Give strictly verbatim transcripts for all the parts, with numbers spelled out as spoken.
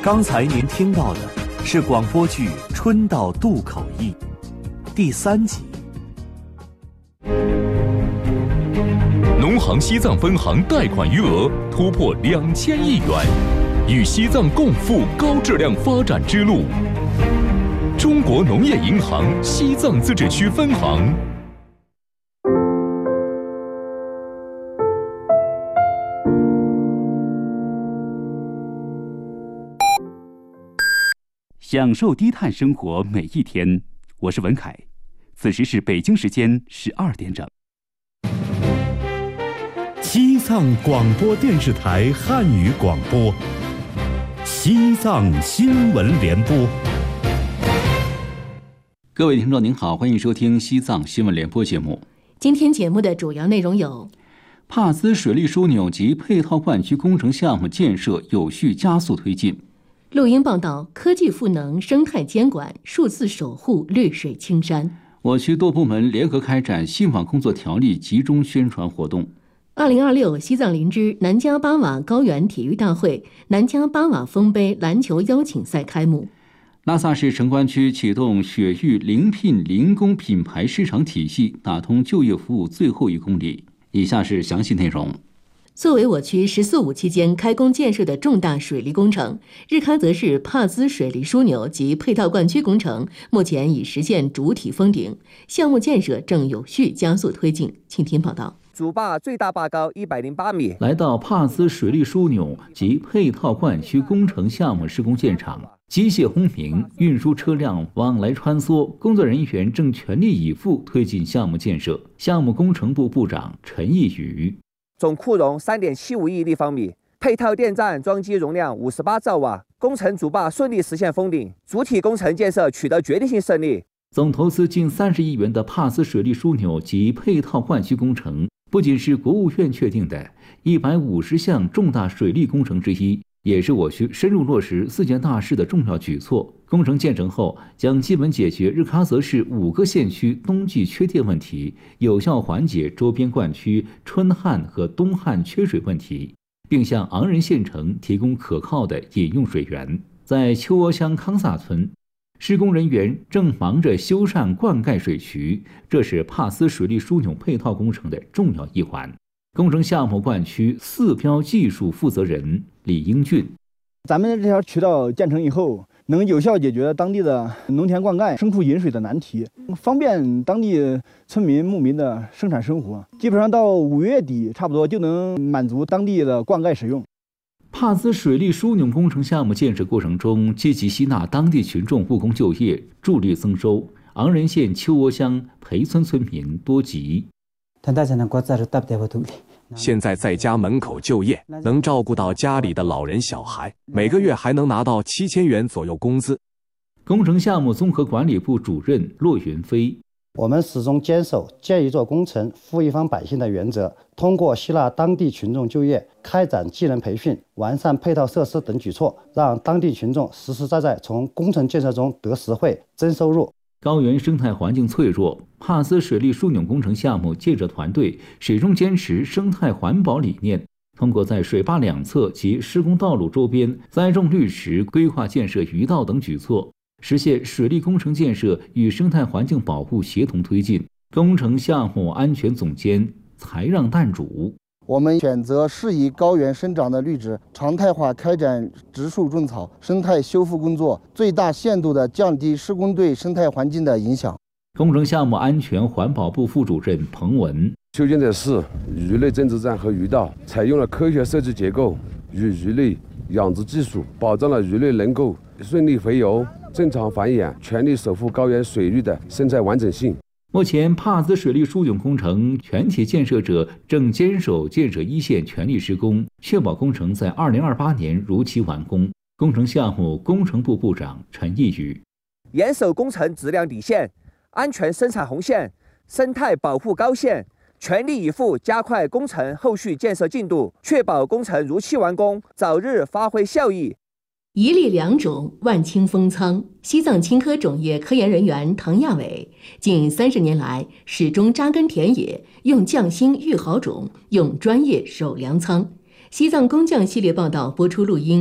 刚才您听到的是广播剧《春到渡口驿》第三集。 农行西藏分行贷款余额突破两千亿元，与西藏共赴高质量发展之路。中国农业银行西藏自治区分行。 享受低碳生活每一天，我是文凯。此时是北京时间十二点整。 西藏广播电视台汉语广播，西藏新闻联播。 各位听众您好，欢迎收听西藏新闻联播节目。 今天节目的主要内容有： 帕斯水利枢纽及配套灌区工程项目建设有序加速推进。 录音报道，科技赋能、生态监管、数字守护绿水青山。 我区多部门联合开展信访工作条例集中宣传活动。 二零二六西藏林芝南迦巴瓦高原体育大会南迦巴瓦丰杯篮球邀请赛开幕。 拉萨市城关区启动雪域零聘零工品牌市场体系，打通就业服务最后一公里。以下是详细内容。 作为我区“十四五”期间开工建设的重大水利工程，日喀则市帕兹水利枢纽及配套灌区工程目前已实现主体封顶，项目建设正有序加速推进。请听报道。 主坝最大坝高一百零八米。 来到帕兹水利枢纽及配套灌区工程项目施工现场，机械轰鸣，运输车辆往来穿梭，工作人员正全力以赴推进项目建设。项目工程部部长陈义宇。 总库容 三点七五亿立方米，配套电站装机容量五十八兆瓦，工程主坝顺利实现封顶，主体工程建设取得决定性胜利。 总投资近三十亿元的帕斯水利枢纽及配套灌区工程，不仅是国务院确定的一百五十项重大水利工程之一，也是我区深入落实四件大事的重要举措。工程建成后，将基本解决日喀则市五个县区冬季缺电问题，有效缓解周边灌区春旱和冬旱缺水问题，并向昂仁县城提供可靠的饮用水源。在秋窝乡康萨村，施工人员正忙着修缮灌溉水渠，这是帕斯水利枢纽配套工程的重要一环。工程项目灌区四标技术负责人李英俊： 咱们这条渠道建成以后，能有效解决当地的农田灌溉、牲畜饮水的难题，方便当地村民牧民的生产生活。基本上到五月底，差不多就能满足当地的灌溉使用。 帕斯水利枢纽工程项目建设过程中，积极吸纳当地群众务工就业，助力增收。昂仁县秋窝乡裴村村民多吉： 现在在家门口就业，能照顾到家里的老人小孩，每个月还能拿到七千元左右工资。 工程项目综合管理部主任骆云飞： 我们始终坚守建一座工程服一方百姓的原则，通过吸纳当地群众就业，开展技能培训，完善配套设施等举措，让当地群众实实在在从工程建设中得实惠、增收入。 高原生态环境脆弱，帕斯水利枢纽工程项目建设团队始终坚持生态环保理念，通过在水坝两侧及施工道路周边栽种绿植、规划建设鱼道等举措，实现水利工程建设与生态环境保护协同推进。工程项目安全总监才让弹主： 我们选择适宜高原生长的绿植，常态化开展植树种草、生态修复工作，最大限度地降低施工对生态环境的影响。 工程项目安全环保部副主任彭文： 修建的是鱼类增殖站和鱼道，采用了科学设计结构与鱼类养殖技术，保障了鱼类能够顺利洄游、正常繁衍，全力守护高原水域的生态完整性。 目前，帕斯水利枢纽工程全体建设者正坚守建设一线，全力施工，确保工程在二零二八年如期完工。工程项目工程部部长陈义宇： 严守工程质量底线、安全生产红线、生态保护高线，全力以赴加快工程后续建设进度，确保工程如期完工，早日发挥效益。 一粒两种，万顷丰仓。西藏青科种业科研人员滕亚伟近三十年来始终扎根田野，用匠心育好种，用专业守粮仓。西藏工匠系列报道播出录音，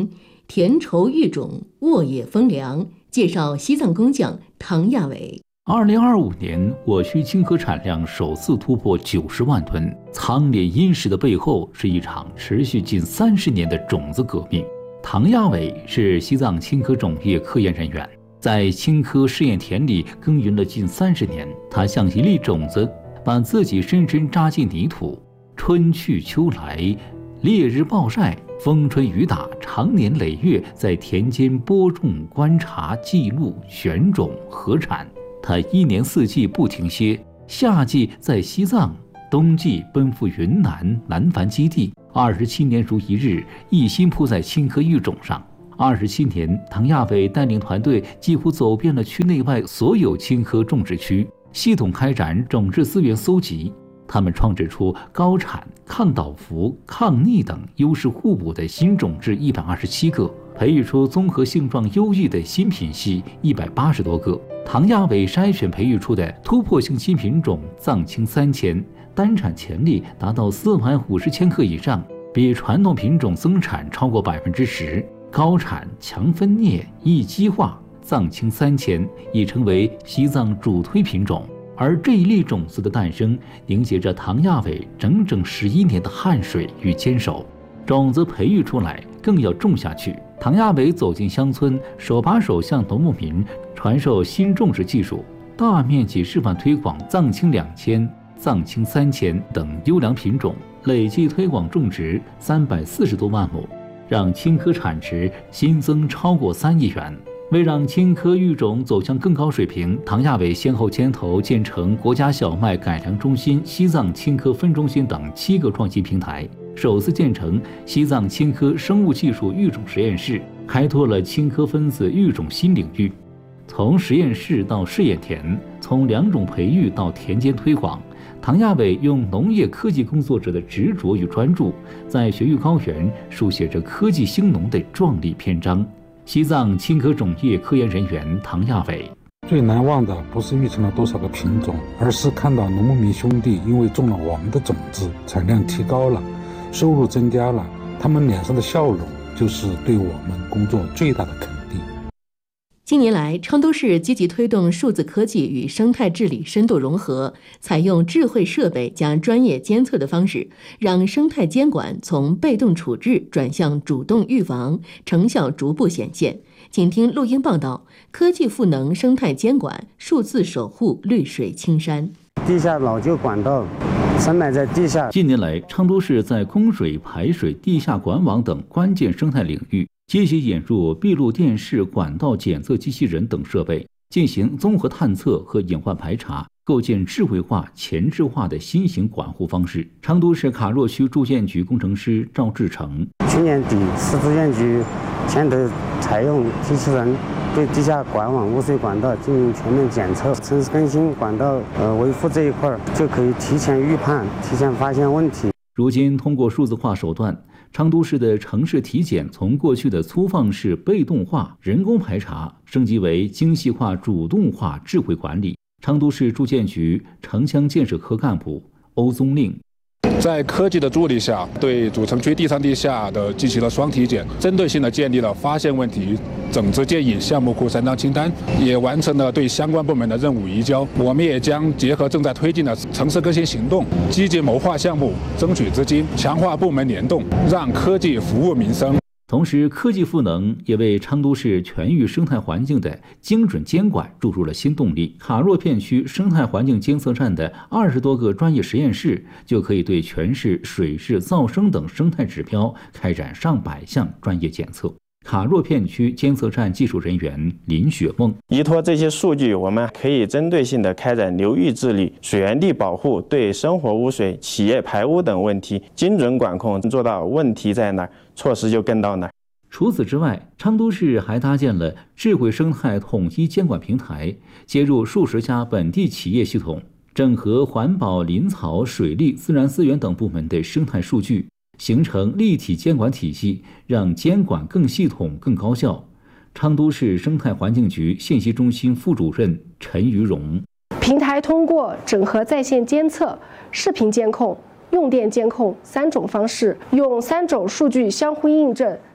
田畴育种，沃野丰粮。介绍西藏工匠唐亚伟。 二零二五年，我区青稞产量首次突破九十万吨。苍烈殷实的背后，是一场持续近三十年的种子革命。唐亚伟是西藏青稞种业科研人员，在青稞试验田里耕耘了近三十年。他像一粒种子，把自己深深扎进泥土。春去秋来，烈日暴晒，风吹雨打，长年累月在田间播种、观察、记录、选种、核产。他一年四季不停歇，夏季在西藏，冬季奔赴云南南繁基地。二十七年如一日，一心扑在青稞育种上。二十七年，唐亚伟带领团队几乎走遍了区内外所有青稞种植区，系统开展种质资源搜集。他们创制出高产、抗倒伏、抗逆等优势互补的新种质一百二十七个，培育出综合性状优异的新品系一百八十多个。唐亚伟筛选培育出的突破性新品种藏青三千，单产潜力达到四百五十千克以上，比传统品种增产超过百分之十。高产、强分裂、易基化，藏青三千已成为西藏主推品种。而这一粒种子的诞生，凝结着唐亚伟整整十一年的汗水与坚守。种子培育出来，更要种下去。唐亚伟走进乡村，手把手向农牧民传授新种植技术，大面积示范推广藏青两千、藏青三千等优良品种，累计推广种植三百四十多万亩，让青稞产值新增超过三亿元。为让青稞育种走向更高水平，唐亚伟先后牵头建成国家小麦改良中心、西藏青稞分中心等七个创新平台，首次建成西藏青稞生物技术育种实验室，开拓了青稞分子育种新领域。从实验室到试验田，从良种培育到田间推广，唐亚伟用农业科技工作者的执着与专注，在雪域高原书写着科技兴农的壮丽篇章。西藏青稞种业科研人员唐亚伟： 最难忘的不是育成了多少个品种，而是看到农牧民兄弟因为种了我们的种子，产量提高了，收入增加了，他们脸上的笑容就是对我们工作最大的肯定。 近年来，昌都市积极推动数字科技与生态治理深度融合，采用智慧设备加专业监测的方式，让生态监管从被动处置转向主动预防，成效逐步显现。请听录音报道：科技赋能生态监管，数字守护绿水青山。 地下老旧管道深埋在地下。 近年来，昌都市在供水、排水、地下管网等关键生态领域积极引入闭路电视管道检测机器人等设备，进行综合探测和隐患排查，构建智慧化、前置化的新型管护方式。昌都市卡若区住建局工程师赵志成： 去年底，市住建局牵头采用机器人对地下管网、污水管道进行全面检测，城市更新管道呃维护这一块就可以提前预判、提前发现问题。 如今，通过数字化手段，昌都市的城市体检从过去的粗放式被动化人工排查，升级为精细化主动化智慧管理。昌都市住建局城乡建设科干部欧宗令： 在科技的助力下，对主城区地上地下的进行了双体检，针对性的建立了发现问题、整治建议项目库三张清单，也完成了对相关部门的任务移交。我们也将结合正在推进的城市更新行动，积极谋划项目，争取资金，强化部门联动，让科技服务民生。 同时，科技赋能也为昌都市全域生态环境的精准监管注入了新动力。卡若片区生态环境监测站的二十多个专业实验室，就可以对全市水质、噪声等生态指标开展上百项专业检测。卡若片区监测站技术人员林雪梦： 依托这些数据，我们可以针对性地开展流域治理、水源地保护，对生活污水、企业排污等问题精准管控，做到问题在哪儿，措施就跟到哪儿。 除此之外，昌都市还搭建了智慧生态统一监管平台，接入数十家本地企业系统，整合环保、林草、水利、自然资源等部门的生态数据，形成立体监管体系，让监管更系统、更高效。昌都市生态环境局信息中心副主任陈于荣： 平台通过整合在线监测、视频监控、用电监控三种方式，用三种数据相互印证，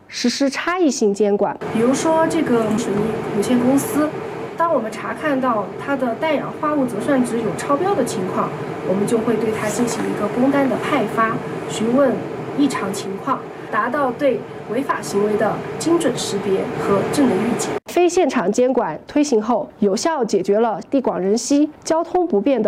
实施差异性监管。 比如说这个水泥有限公司，当我们查看到它的氮氧化物折算值有超标的情况，我们就会对它进行一个工单的派发，询问异常情况，达到对违法行为的精准识别和正能预警。 非现场监管推行后，有效解决了地广人稀、交通不便的